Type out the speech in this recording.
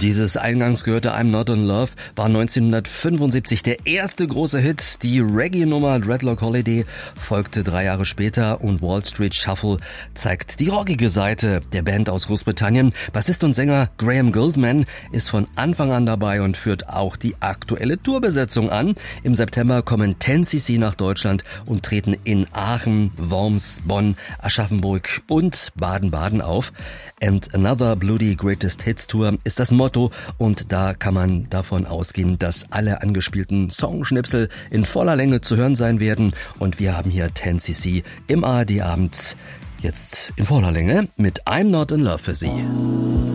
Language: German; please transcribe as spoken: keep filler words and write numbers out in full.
Dieses eingangs gehörte I'm Not in Love war neunzehnhundertfünfundsiebzig der erste große Hit. Die Reggae-Nummer Dreadlock Holiday folgte drei Jahre später und Wall Street Shuffle zeigt die rockige Seite der Band aus Großbritannien. Bassist und Sänger Graham Gouldman ist von Anfang an dabei und führt auch die aktuelle Tourbesetzung an. Im September kommen ten C C nach Deutschland und treten in Aachen, Worms, Bonn, Aschaffenburg und Baden-Baden auf. And Another Bloody Greatest Hits Tour ist das Motto und da kann man davon ausgehen, dass alle angespielten Songschnipsel in voller Länge zu hören sein werden und wir haben hier ten C C im A R D Abend jetzt in voller Länge mit I'm Not in Love für Sie.